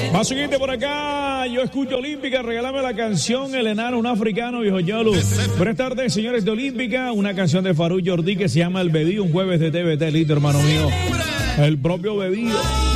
Más siguiente por acá, yo escucho Olímpica, regálame la canción El Enano, un africano, viejo Yolo. Buenas tardes, señores de Olímpica, una canción de Farruko Jordi que se llama El Bebido, un jueves de TVT, listo, hermano mío. El propio Bebido.